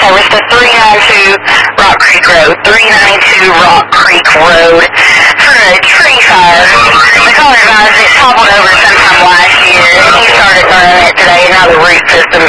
Okay, we're at 392 Rock Creek Road. 392 Rock Creek Road for a tree fire. The caller advised it toppled over sometime last year. He started burning it today. Now the root system